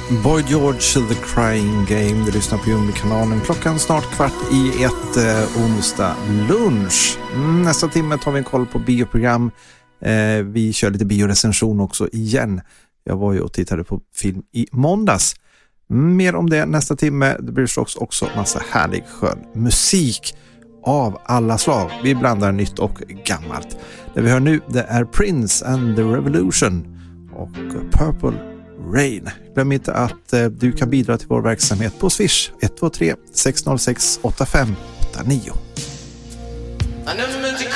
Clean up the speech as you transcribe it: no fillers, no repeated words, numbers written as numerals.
Boy George, The Crying Game. Du lyssnar på Jumbo-kanalen. Klockan snart 13:15 onsdag lunch. Nästa timme tar vi en koll på bioprogram. Vi kör lite biorecension också igen. Jag var ju och tittade på film i måndags. Mer om det nästa timme. Det blir också massa härlig skön musik av alla slag. Vi blandar nytt och gammalt. Det vi hör nu, det är Prince and the Revolution och Purple Rain. Glöm inte att du kan bidra till vår verksamhet på Swish 123 606 8589.